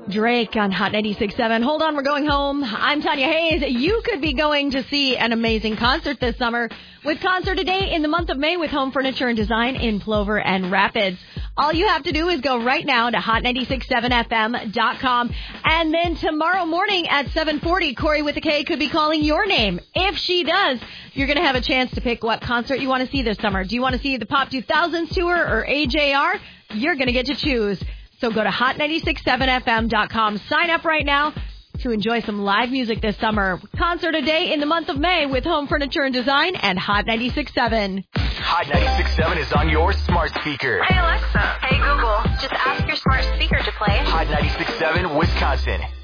Drake on Hot 96.7. Hold on, we're going home. I'm Tanya Hayes. You could be going to see an amazing concert this summer with Concert a Day in the month of May with Home Furniture and Design in Plover and Rapids. All you have to do is go right now to hot967fm.com. And then tomorrow morning at 7:40, Corey with a K could be calling your name. If she does, you're going to have a chance to pick what concert you want to see this summer. Do you want to see the Pop 2000s tour or AJR? You're going to get to choose. So go to hot967fm.com. Sign up right now to enjoy some live music this summer. Concert a Day in the month of May with Home Furniture and Design and Hot 96.7. Hot 96.7 is on your smart speaker. Hey, Alexa. Hey, Google. Just ask your smart speaker to play Hot 96.7 Wisconsin.